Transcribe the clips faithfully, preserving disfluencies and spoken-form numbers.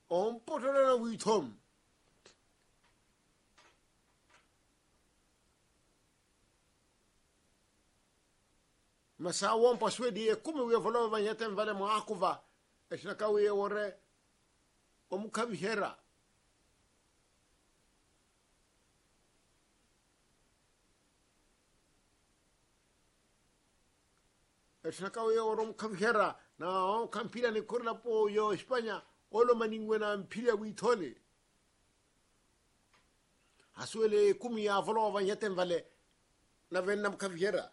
on potolana witom masa won paswedi e kuma we volo va yetem vale mo akuva e shnaka we wore o mukavihera e shnaka we wore mukavihera na on kampira ni kurla po yo España olo maningwe na mpiria witole asuele kumi ya volo va yetem vale na venna mukavihera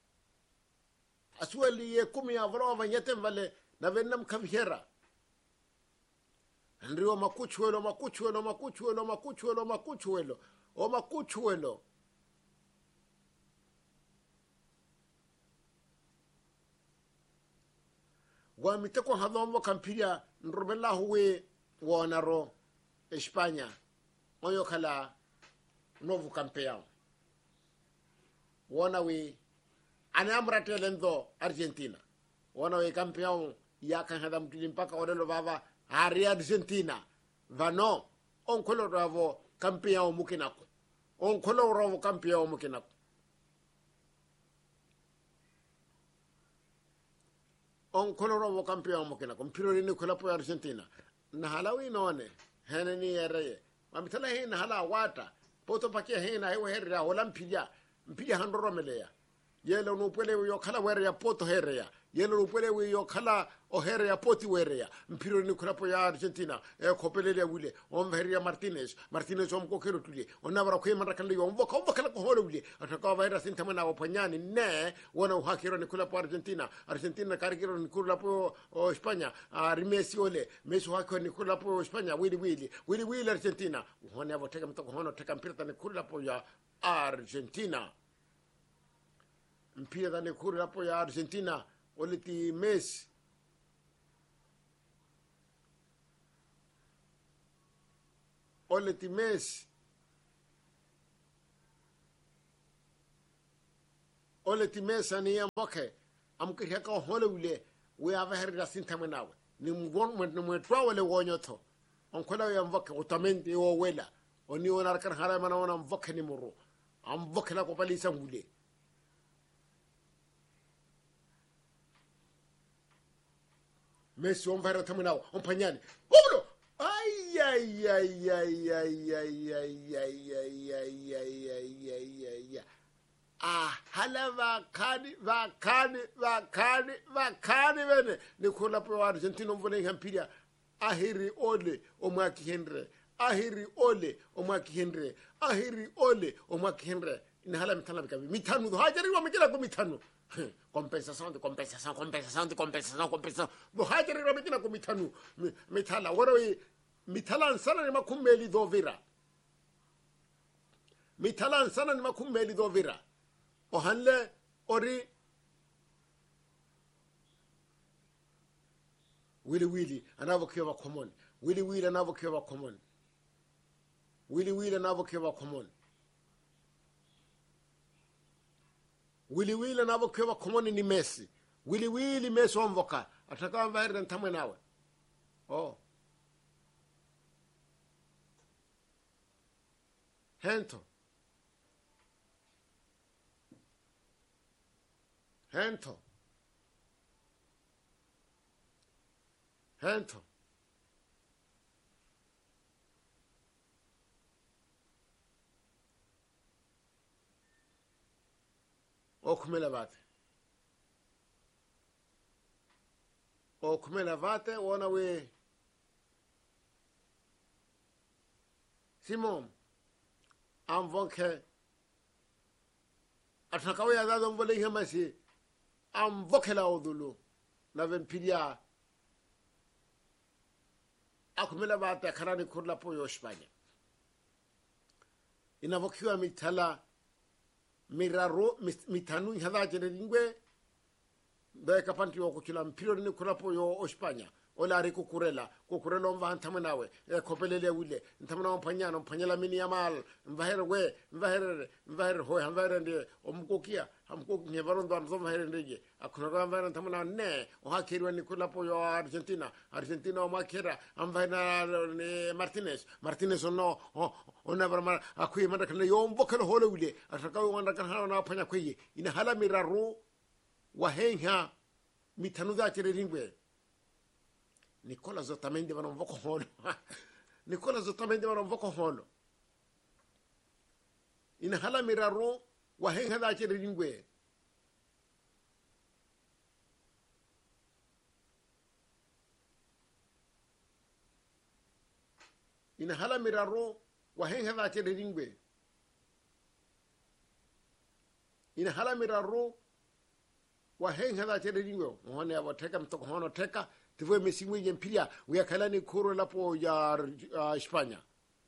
asueli ye kumi ya vrova nyetem vale na venam kaviera ndio makuchuelo makuchuelo makuchuelo makuchuelo makuchuelo o makuchuelo wa miteko hadhombo kampiria nrobella huwe wonaro España oyo kala novo campeão wona we ana amrate lendo Argentina wana we campeão ya kan hada mtuli mpaka odelo baba hari Argentina vano on kolo ravo campeão mukinako on kolo ravo campeão mukinako on kolo ravo campeão mukinako mpiro ni kola po Argentina na halawi none heneni yere mamitala hina hala wata poto pakia hina hewe herra hola mpija mpija handoro melea yelo no pele yo kala were ya poto here ya yelo no pele yo kala o here ya poti were ya mpiro ni kula po ya Argentina e kopele le wile on Heria Martinez Martinez on ko kero tuli on nabara ko man rakale yo on boka on boka ko holo wile ataka virus intamana o panyani ne wona o hakiro ni kula po Argentina Argentina karigiro ni kula po o España a rimesi ole meso hakiro ni kula po España wili wili wili wili Argentina hone avo teka mtoko hono teka mpira ni kula po ya Argentina mpira dane kuri hapo ya Argentina oliti Messi oliti Messi oliti Messi ani amboke amkiri ka hole wile we ava herda sintamanawe ni mgon mo mwetwa wale wonyoto onkola ya mboke utamente o wela oni onar kan hala mana ona mboke ni muru amboke la ko palisa ngule Messi on va retamina on pagnani oblo ay ay ay ay ay ay ay ay ay ay ay ay ay ay ah hala va kani va kani va kani va kani bene ni kola po Argentina on vole hampiria ahiri ole o mwaki Henry ahiri ole o mwaki Henry ahiri ole o mwaki Henry ni hala mitana bikabi mitanu hajari wa mikila ko mitanu compensação de compensação compensação de compensação compensação do hajari ro mikina ko mitanu mitala woro mitala sana ni makumeli do vira mitala sana ni makumeli do vira o hanle ori wili wili anavokiwa common wili wili anavokiwa common wili wili anavokiwa common Wili wili na vokewa komoni ni Messi. Wili wili Messi omvoka. Atakawa mbahere ntamwe nawe. Oh. Hento. Hento. Hento. O kumela vate. O kumela vate wana we. Simon. Amvoke. Atakawe ya dado mvole hemasi. Amvoke la odulu. Na vempiria. Akumela vate karani kurla po yo España. Inavokiwa mitala. Miraro mitanu hada jere lingwe be kapanti o kuchila mpiro ni kurapo yo España ola ri kukurela kukurelo mva ntamanawe e kopelele wile ntamana mpanyana mpanyala mini yamal mvahere we mvahere mvahere ho mvahere ndi omkokia amkoki ngevaron do amzo mvahere ndije akunara mvahere ntamana ne o hakirwa ni kula po yo Argentina Argentina o makera amvaina ne Martinez Martinez no ona barma akui manda kana yo mbokelo hole wile ataka wanda kana na panya kwiye ina hala miraru wa henha mitanuza chireringwe Nicola zottamente ma non vo con Nicola zottamente ma non vo con in hala miraro wa hen hada che ringwe in hala miraro wa hen hada che ringwe in hala miraro wa hen hada che ringwe ngone aboteka mtoko hono teka Tivwe mesimu yempilia uyakala ni kuro lapo ya uh, Espanya.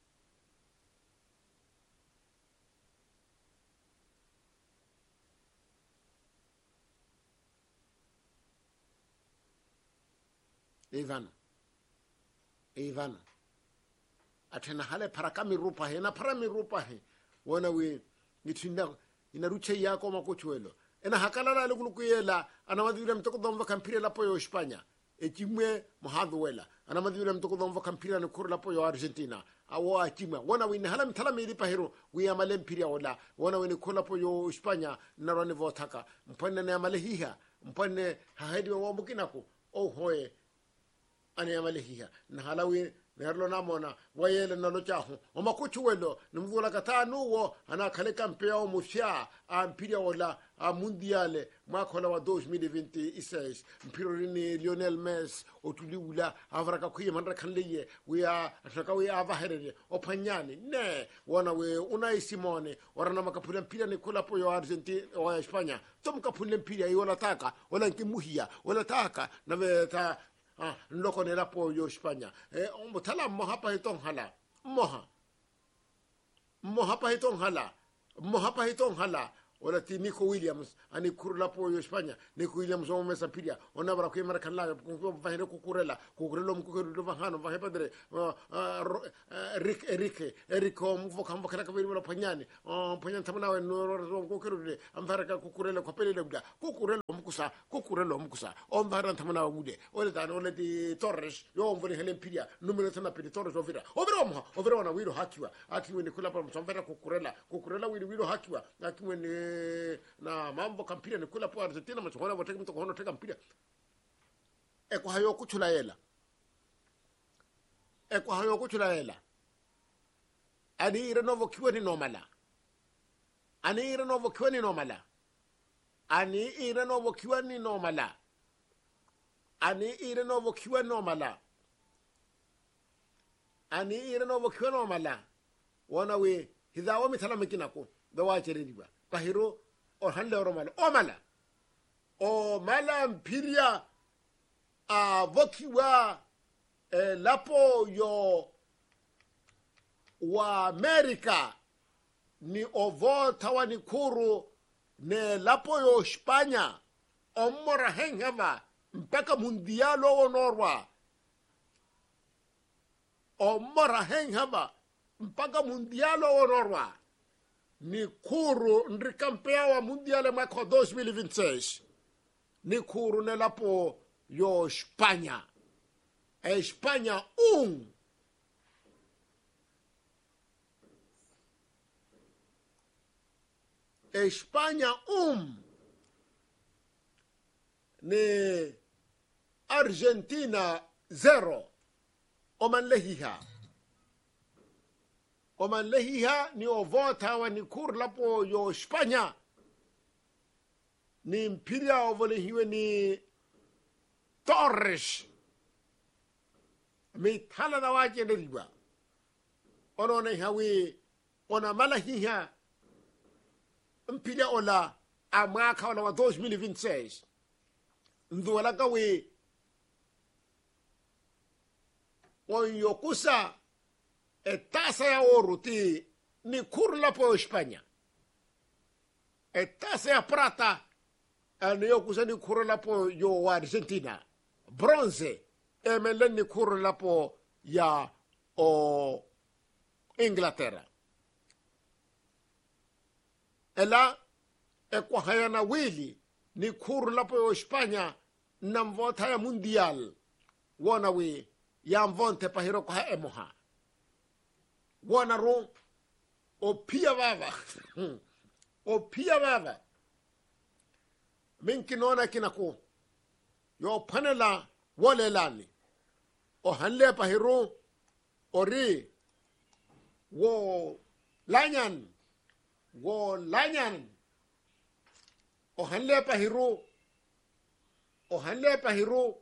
Ivana. Ivana. Atena hale paraka mirupa he na para mirupa he. Wana we ngitinda inaruche yako makochuelo. Ena hakala la lukuyela anamadhira mtoko domva kampire lapo ya Espanya. Echimwe mahadwela ana madhira mtoko domva kampira ne kurla po yo Argentina awo achimwe wona wini hala mthala miri pahero wi amale mpiria wala wona wini kurla po yo Espanya na rone votaka mpanne ne amale hiha mpanne hahedi wa mbukinako o hoye ani amale hiha na hala wi nerlo namona wayele na lochaho o makuchuwelo nimvula katanu wo ana kale kampia o mufia a mpiria wala a mundiale mwakola wa dois mil e vinte e seis mpirorini Lionel Messi otuliula avraka kuye mandra kanleye we a ataka we avaherere opanyani ne wana we Unai Simone warana makapula mpira ni kula po yo Argentina o Espanya tomkapula mpira yola taka wala nkimuhia wala taka na veta ah ndoko ne lapo yo Espanya eh mbotala mo hapa hitong hala moha mo hapa hitong hala mo hapa hitong hala wala ti Nico Williams ani kurla po yo Espanya Nico Williams o mesa piria ona bara ko mara kala ko vahire ko kurela ko kurelo mo ko do vahano vahe padre Rick Enrique Enrico mo kam bakala ka wala panyani o panyan tamana we no ko kurele amfara ka ko kurela ko pelele bda ko kurelo mo kusa ko kurelo mo kusa o mbara tamana wude wala ta no di Torres yo mvoni helen piria numero tana pili Torres ovira ovira mo ovira na wiro hakiwa akiwe ni kula pa msambara ko kurela ko kurela wiro wiro hakiwa akiwe ni na mambo kampira ni kula po Argentina machona boteka mto hono teka mpira eko hayo kuchula yela eko hayo kuchula yela ani ire novo kiwa ni normala ani ire novo kiwa ni normala ani ire novo kiwa ni normala ani ire novo kiwa normala ani ire novo kiwa normala wana we hidawa mithala mekinako dawache riba kahiro o hande oromala o mala o mala mpiria a vokiwa e, lapo yo wa Amerika ni ovo tawani kuru ne lapo yo Espanya omora hengama mpaka mundialo onorwa omora hengama mpaka mundialo onorwa ni kuru ndri kampea wa mundiale mwaka dois mil e vinte e seis ni kuru ne lapo yo Espanya Espanya um Espanya um ni Argentina zero oman lehiha oman lehiha ni ovota wa ni kur lapo yo Espanya ni mpiria ovolehiwe ni Torres mi thala da waje ndeliwa ono ne hawi ona malahiha mpiria ola amaka ola wa dois mil e vinte e seis nduwala kawe oyokusa e tasa ya ouro ti ni kurla po Espanya e tasa ya prata ani yokusa ni kurla po yo Argentina bronze emelen ni kuru lapo ya o Inglaterra. Ela e kwa hayana wili ni kuru lapo ya Espanya na mvota ya mundial wana wi ya mvonte pahiro kwa emoha wana ro o pia baba o pia baba minki nona kinako yo panela wale lani o hanle pahiro ori wo lanyan wo lanyan o hanle pahiro o hanle pahiro